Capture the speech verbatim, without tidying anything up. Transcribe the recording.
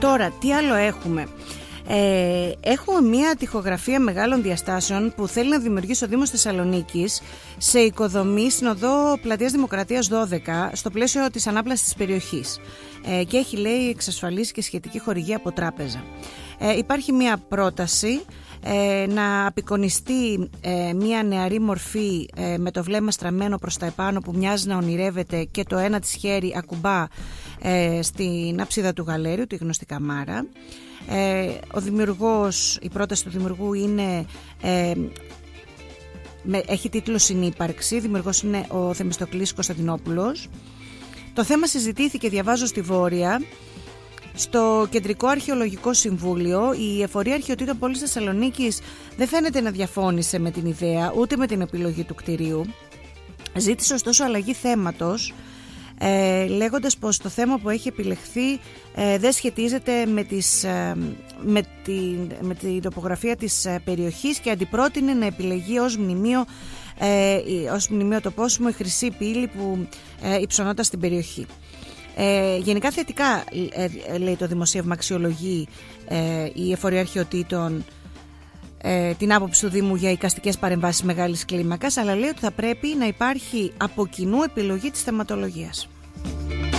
Τώρα, τι άλλο έχουμε? Ε, έχουμε μια τοιχογραφία μεγάλων διαστάσεων που θέλει να δημιουργήσει ο Δήμος Θεσσαλονίκης σε οικοδομή στην οδό Πλατείας Δημοκρατίας δώδεκα, στο πλαίσιο της ανάπλασης της περιοχής, ε, και έχει, λέει, εξασφαλίσει και σχετική χορηγία από τράπεζα. Ε, υπάρχει μια πρόταση ε, να απεικονιστεί ε, μια νεαρή μορφή ε, με το βλέμμα στραμμένο προς τα επάνω, που μοιάζει να ονειρεύεται και το ένα της χέρι ακουμπά ε, στην άψιδα του γαλέριου, τη γνωστή καμάρα. Ε, ο δημιουργός, η πρόταση του δημιουργού είναι, ε, με, έχει τίτλο «Συνύπαρξη». Δημιουργός είναι ο Θεμιστοκλής Κωνσταντινόπουλος. Το θέμα συζητήθηκε, διαβάζω στη Βόρεια, στο Κεντρικό Αρχαιολογικό Συμβούλιο. Η Εφορία Αρχαιοτήτων Πόλης Θεσσαλονίκης δεν φαίνεται να διαφώνησε με την ιδέα ούτε με την επιλογή του κτηρίου. Ζήτησε ωστόσο αλλαγή θέματος, Ε, λέγοντας πως το θέμα που έχει επιλεχθεί ε, δεν σχετίζεται με, τις, ε, με, την, με την τοπογραφία της ε, περιοχής, και αντιπρότεινε να επιλεγεί ως μνημείο, ε, ως μνημείο τοπόσιμο η Χρυσή Πύλη που ε, υψωνόταν στην περιοχή. Ε, γενικά θετικά, ε, λέει το δημοσίευμα, αξιολογεί ε, η Εφορία Αρχαιοτήτων ε, την άποψη του Δήμου για εικαστικές παρεμβάσεις μεγάλης κλίμακας, αλλά λέει ότι θα πρέπει να υπάρχει από κοινού επιλογή της θεματολογίας.